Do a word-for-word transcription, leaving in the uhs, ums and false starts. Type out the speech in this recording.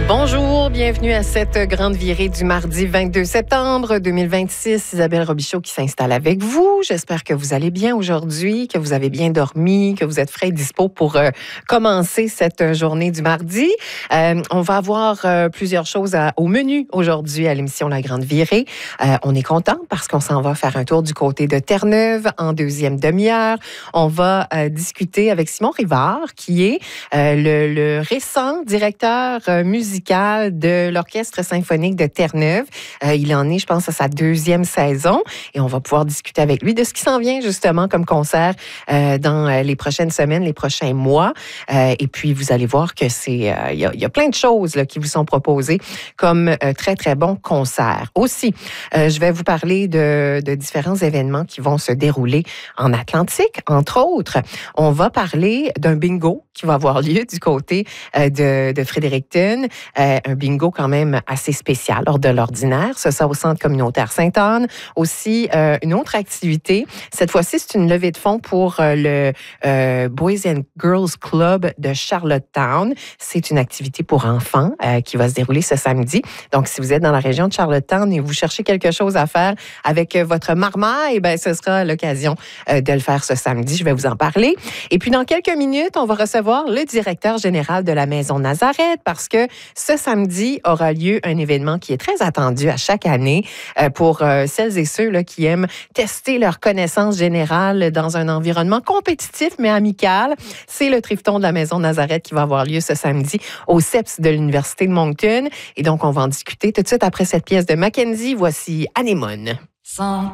Bonjour, bienvenue à cette grande virée du mardi vingt-deux septembre deux mille vingt-six. Isabelle Robichaud qui s'installe avec vous. J'espère que vous allez bien aujourd'hui, que vous avez bien dormi, que vous êtes frais et dispo pour euh, commencer cette journée du mardi. Euh, on va avoir euh, plusieurs choses à, au menu aujourd'hui à l'émission La Grande Virée. Euh, on est content parce qu'on s'en va faire un tour du côté de Terre-Neuve en deuxième demi-heure. On va euh, discuter avec Simon Rivard qui est euh, le, le récent directeur euh, musical de l'Orchestre symphonique de Terre-Neuve. Euh, il en est, je pense, à sa deuxième saison et on va pouvoir discuter avec lui de ce qui s'en vient justement comme concert euh, dans euh, les prochaines semaines, les prochains mois. Euh, et puis, vous allez voir que c'est, euh, il y a, il y a plein de choses là, qui vous sont proposées comme euh, très, très bons concerts. Aussi, euh, je vais vous parler de, de différents événements qui vont se dérouler en Atlantique, entre autres. On va parler d'un bingo qui va avoir lieu du côté euh, de, de Fredericton. Euh, un bingo quand même assez spécial hors de l'ordinaire. Ce sera au Centre communautaire Sainte-Anne. Aussi, euh, une autre activité. Cette fois-ci, c'est une levée de fonds pour euh, le euh, Boys and Girls Club de Charlottetown. C'est une activité pour enfants euh, qui va se dérouler ce samedi. Donc, si vous êtes dans la région de Charlottetown et vous cherchez quelque chose à faire avec votre marmaille, ben, ce sera l'occasion euh, de le faire ce samedi. Je vais vous en parler. Et puis, dans quelques minutes, on va recevoir le directeur général de la Maison Nazareth parce que ce samedi aura lieu un événement qui est très attendu à chaque année euh, pour euh, celles et ceux là, qui aiment tester leur connaissance générale dans un environnement compétitif mais amical. C'est le Trifton de la Maison Nazareth qui va avoir lieu ce samedi au C E P S de l'Université de Moncton. Et donc, on va en discuter tout de suite après cette pièce de Mackenzie. Voici Anémone. Sans